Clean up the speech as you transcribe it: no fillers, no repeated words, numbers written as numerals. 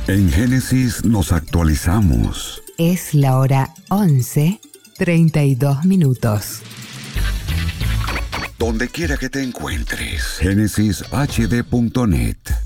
En Génesis nos actualizamos. Es la hora 11:32. Donde quiera que te encuentres, GénesisHD.net.